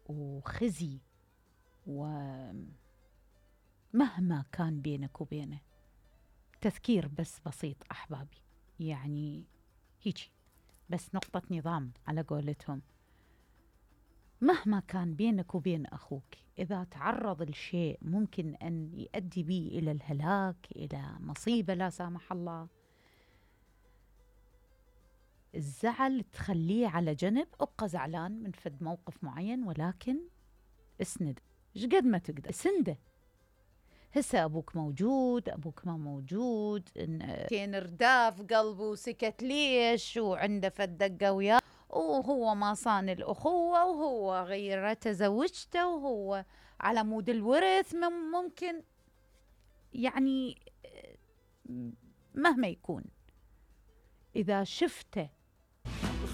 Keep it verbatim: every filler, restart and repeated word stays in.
وخزي، ومهما كان بينك وبينه. تذكير بس بسيط أحبابي، يعني هيجي بس نقطة نظام على قولتهم. مهما كان بينك وبين أخوك، إذا تعرض لشيء ممكن أن يؤدي به إلى الهلاك، إلى مصيبة لا سامح الله، الزعل تخليه على جنب، ابقى زعلان من فد موقف معين، ولكن اسند ايش قد ما تقدر، سنده. هسه أبوك موجود، أبوك ما موجود، كان رداف قلبه وسكت ليش، وعنده فد دقة وياه، وهو ما صان الأخوة، وهو غير تزوجته، وهو على مود الورث ممكن، يعني مهما يكون إذا شفته